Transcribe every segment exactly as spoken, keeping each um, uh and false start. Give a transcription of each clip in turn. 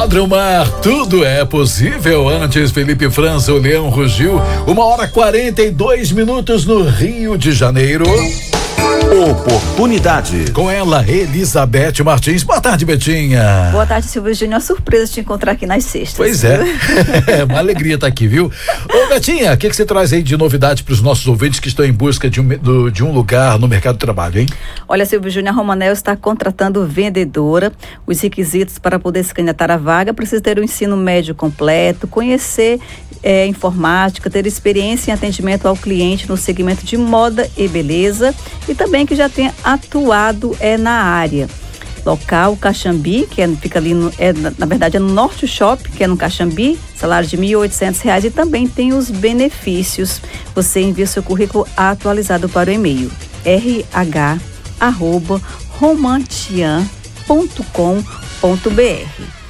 Padre Mar, tudo é possível. Antes, Felipe França, o Leão rugiu. Uma hora quarenta e dois minutos no Rio de Janeiro. Oportunidade. Com ela, Elizabeth Martins. Boa tarde, Betinha. Boa tarde, Silvio Júnior. Uma surpresa te encontrar aqui nas sextas. Pois é. Uma alegria estar aqui, viu? Ô, Betinha, o que, que você traz aí de novidade para os nossos ouvintes que estão em busca de um, do, de um lugar no mercado de trabalho, hein? Olha, Silvio Júnior, a Romanel está contratando vendedora. Os requisitos para poder se candidatar à vaga: precisa ter o ensino médio completo, conhecer é, informática, ter experiência em atendimento ao cliente no segmento de moda e beleza, e também que já tenha atuado é, na área. Local, Caxambi, que é, fica ali, no, é, na, na verdade é no Norte Shop, que é no Caxambi, salário de mil e oitocentos reais, e também tem os benefícios. Você envia seu currículo atualizado para o e-mail r h arroba romantian ponto com ponto b r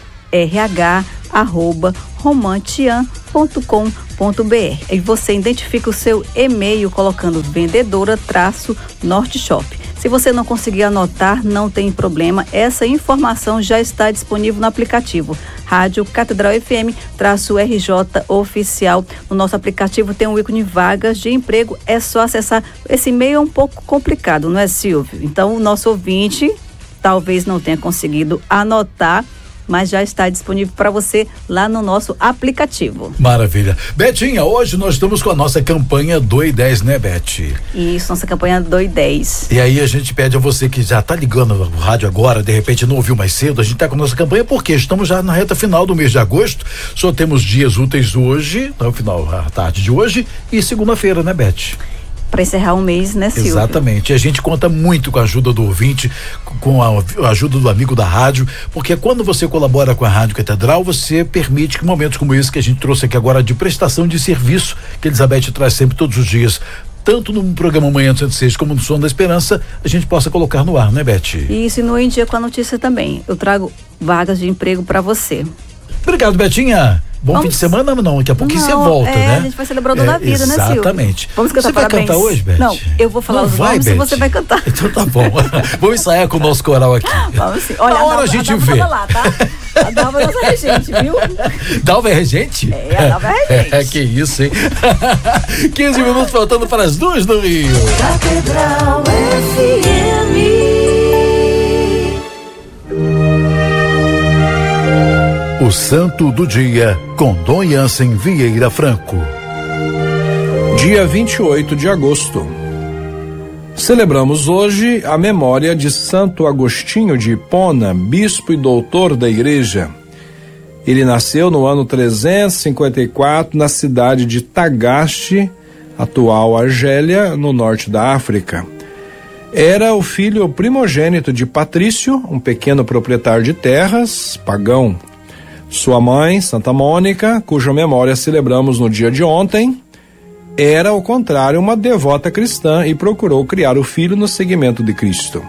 r h arroba romantian ponto com ponto b r. E você identifica o seu e-mail colocando vendedora traço Norte Shop. Se você não conseguir anotar, não tem problema, essa informação já está disponível no aplicativo Rádio Catedral F M traço R J Oficial. No nosso aplicativo tem um ícone vagas de emprego, é só acessar. Esse e-mail é um pouco complicado, não é, Silvio? Então o nosso ouvinte talvez não tenha conseguido anotar, mas já está disponível para você lá no nosso aplicativo. Maravilha. Betinha, hoje nós estamos com a nossa campanha dois e dez, né, Beth? Isso, nossa campanha dois e dez. E aí a gente pede a você que já está ligando o rádio agora, de repente não ouviu mais cedo, a gente está com a nossa campanha porque estamos já na reta final do mês de agosto, só temos dias úteis hoje, no final da tarde de hoje, e segunda-feira, né, Beth? Para encerrar um mês, né, Silvio? Exatamente. A gente conta muito com a ajuda do ouvinte, com a ajuda do amigo da rádio, porque quando você colabora com a Rádio Catedral, você permite que momentos como esse que a gente trouxe aqui agora de prestação de serviço, que a Elizabeth traz sempre todos os dias, tanto no programa Manhã cento e seis como no Som da Esperança, a gente possa colocar no ar, né, Beth? Isso, e no Em Dia com a Notícia também. Eu trago vagas de emprego para você. Obrigado, Betinha. Bom Vamos... fim de semana, não, daqui a pouquinho não, você volta, é, né? A gente vai celebrar o Dona é, Vida, né, Silvio? Exatamente. Vamos cantar você parabéns. Vai cantar hoje, Beth? Não, eu vou falar não os vai, nomes Beth? e você vai cantar. Então tá bom. Vamos ensaiar com o nosso coral aqui. Vamos sim. Olha, a hora a, a gente a vê. Lá, tá? A Dalva é nossa regente, viu? Dalva é regente? É, a Dalva é regente. É, que isso, hein? quinze minutos faltando para as duas do Rio. Catedral F M. O Santo do Dia, com Dom Jansen Vieira Franco. Dia vinte e oito de agosto. Celebramos hoje a memória de Santo Agostinho de Hipona, bispo e doutor da Igreja. Ele nasceu no ano trezentos e cinquenta e quatro na cidade de Tagaste, atual Argélia, no norte da África. Era o filho primogênito de Patrício, um pequeno proprietário de terras, pagão. Sua mãe, Santa Mônica, cuja memória celebramos no dia de ontem, era, ao contrário, uma devota cristã e procurou criar o filho no seguimento de Cristo.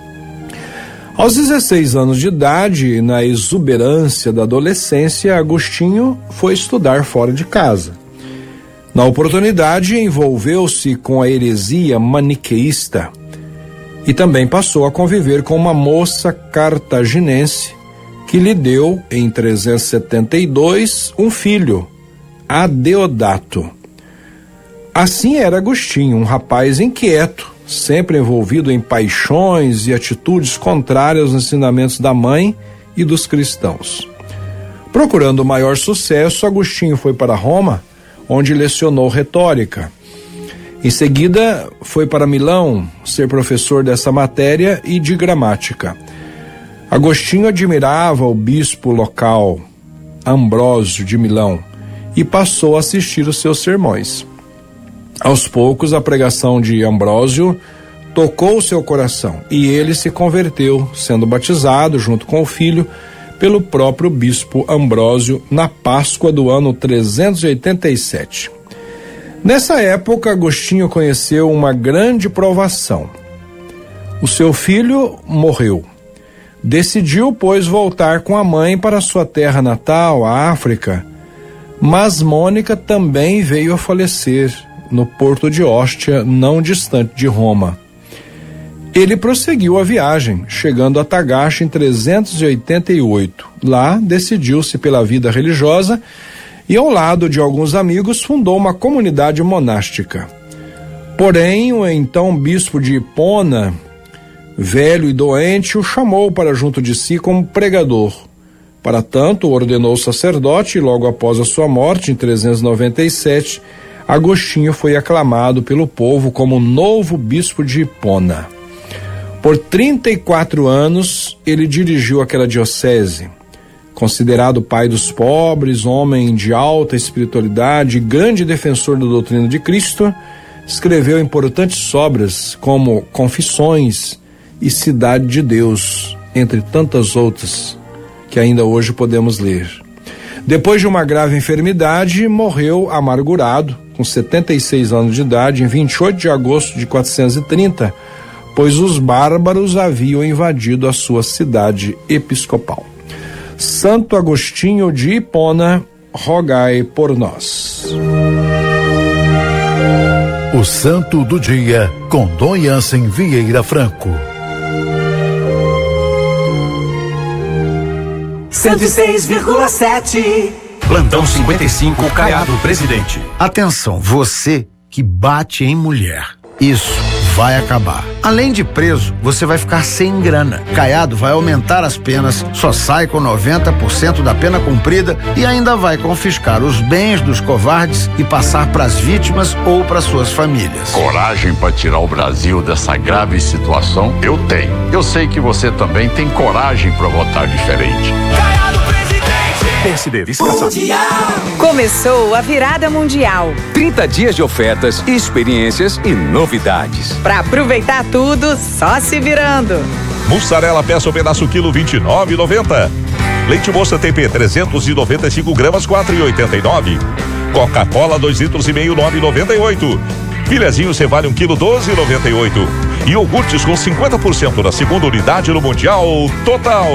Aos dezesseis anos de idade, na exuberância da adolescência, Agostinho foi estudar fora de casa. Na oportunidade, envolveu-se com a heresia maniqueísta e também passou a conviver com uma moça cartaginense que lhe deu, em trezentos e setenta e dois, um filho, Adeodato. Assim era Agostinho, um rapaz inquieto, sempre envolvido em paixões e atitudes contrárias aos ensinamentos da mãe e dos cristãos. Procurando maior sucesso, Agostinho foi para Roma, onde lecionou retórica. Em seguida, foi para Milão ser professor dessa matéria e de gramática. Agostinho admirava o bispo local, Ambrósio de Milão, e passou a assistir os seus sermões. Aos poucos, a pregação de Ambrósio tocou seu coração e ele se converteu, sendo batizado, junto com o filho, pelo próprio bispo Ambrósio na Páscoa do ano trezentos e oitenta e sete. Nessa época, Agostinho conheceu uma grande provação. O seu filho morreu. Decidiu, pois, voltar com a mãe para sua terra natal, a África, mas Mônica também veio a falecer no porto de Óstia, não distante de Roma. Ele prosseguiu a viagem, chegando a Tagaste em trezentos e oitenta e oito. Lá, decidiu-se pela vida religiosa e, ao lado de alguns amigos, fundou uma comunidade monástica. Porém, o então bispo de Hipona, velho e doente, o chamou para junto de si como pregador. Para tanto, o ordenou sacerdote e logo após a sua morte, em trezentos e noventa e sete, Agostinho foi aclamado pelo povo como novo bispo de Hipona. Por trinta e quatro anos, ele dirigiu aquela diocese. Considerado pai dos pobres, homem de alta espiritualidade e grande defensor da doutrina de Cristo, escreveu importantes obras como Confissões e Cidade de Deus, entre tantas outras que ainda hoje podemos ler. Depois de uma grave enfermidade, morreu amargurado, com setenta e seis anos de idade, em vinte e oito de agosto de quatrocentos e trinta, pois os bárbaros haviam invadido a sua cidade episcopal. Santo Agostinho de Hipona, rogai por nós. O Santo do Dia, com Dom Jansen Vieira Franco. cento e seis vírgula sete. Plantão cinquenta e cinco, Caiado Presidente. Atenção, você que bate em mulher. Isso vai acabar. Além de preso, você vai ficar sem grana. Caiado vai aumentar as penas, só sai com noventa por cento da pena cumprida e ainda vai confiscar os bens dos covardes e passar para as vítimas ou para suas famílias. Coragem para tirar o Brasil dessa grave situação? Eu tenho. Eu sei que você também tem coragem para votar diferente. Caiado Presidente. P S D Viscação. Começou a virada mundial. trinta dias de ofertas, experiências e novidades. Para aproveitar tudo, só se virando. Mussarela peça o pedaço quilo vinte e nove reais e noventa centavos. Leite moça T P trezentos e noventa e cinco gramas quatro reais e oitenta e nove centavos. Coca-Cola dois litros e meio nove reais e noventa e oito centavos. Filezinho Cevale um quilo doze reais e noventa e oito centavos. E iogurtes com cinquenta por cento da segunda unidade no Mundial Total.